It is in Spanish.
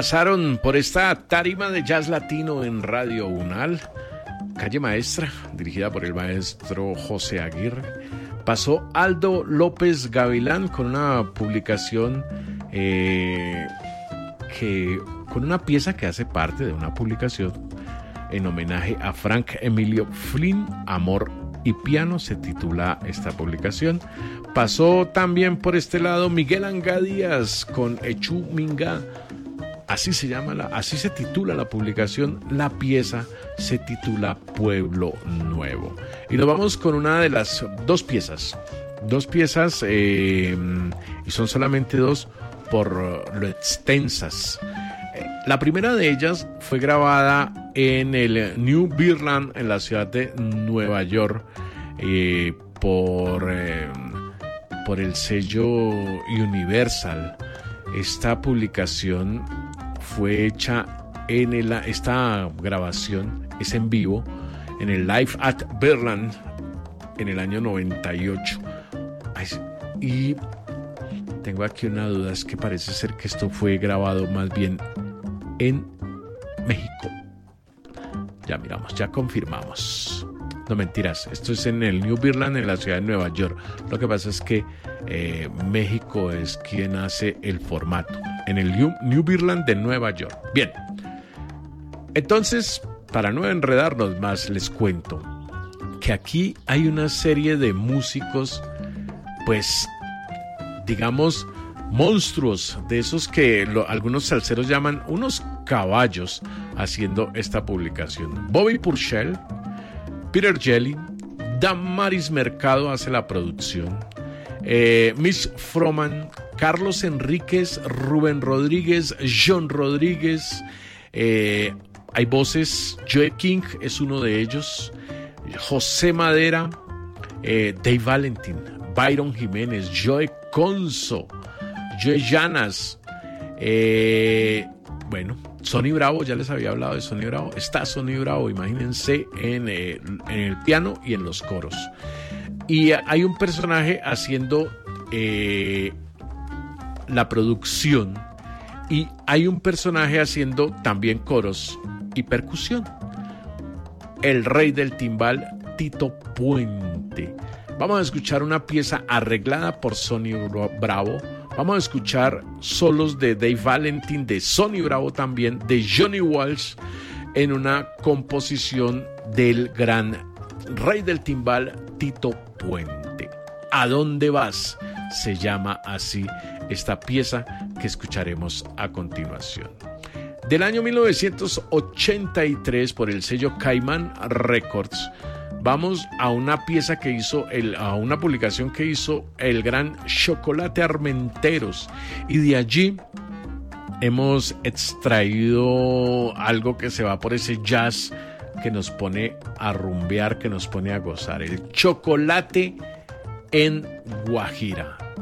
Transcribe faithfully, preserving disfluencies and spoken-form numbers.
pasaron por esta tarima de jazz latino en Radio Unal, Calle Maestra, dirigida por el maestro José Aguirre. Pasó Aldo López Gavilán con una publicación eh, que con una pieza que hace parte de una publicación en homenaje a Frank Emilio Flynn, Amor y Piano, se titula esta publicación. Pasó también por este lado Miguel Anga Díaz con Echu Minga. Así se llama, la, así se titula la publicación. La pieza se titula Pueblo Nuevo. Y nos vamos con una de las dos piezas. Dos piezas, eh, y son solamente dos por lo extensas. La primera de ellas fue grabada en el New Birdland, en la ciudad de Nueva York, eh, por, eh, por el sello Universal. Esta publicación fue hecha en el, esta grabación es en vivo en el Live at Birdland en el año noventa y ocho. Ay, y tengo aquí una duda, es que parece ser que esto fue grabado más bien en México. Ya miramos, ya confirmamos. No, mentiras, esto es en el New Birdland, en la ciudad de Nueva York. Lo que pasa es que eh, México es quien hace el formato, en el New, New Birdland de Nueva York. Bien, entonces, para no enredarnos más, les cuento que aquí hay una serie de músicos, pues, digamos, monstruos, de esos que lo, algunos salseros llaman unos caballos, haciendo esta publicación. Bobby Purcell, Peter Jelly, Damaris Mercado hace la producción, eh, Miss Froman, Carlos Enríquez, Rubén Rodríguez, John Rodríguez, eh, hay voces, Joe King es uno de ellos, José Madera, eh, Dave Valentin, Byron Jiménez, Joe Conso, Joe Llanas, eh, bueno, Sonny Bravo, ya les había hablado de Sonny Bravo. Está Sonny Bravo, imagínense, en, eh, en el piano y en los coros. Y hay un personaje haciendo eh, la producción, y hay un personaje haciendo también coros y percusión. El rey del timbal, Tito Puente. Vamos a escuchar una pieza arreglada por Sonny Bravo. Vamos a escuchar solos de Dave Valentin, de Sonny Bravo también, de Johnny Walsh, en una composición del gran rey del timbal, Tito Puente. ¿A dónde vas? Se llama así esta pieza que escucharemos a continuación. Del año mil novecientos ochenta y tres, por el sello Caimán Records, vamos a una pieza que hizo, el, a una publicación que hizo el gran Chocolate Armenteros, y de allí hemos extraído algo que se va por ese jazz que nos pone a rumbear, que nos pone a gozar, el Chocolate en Guajira.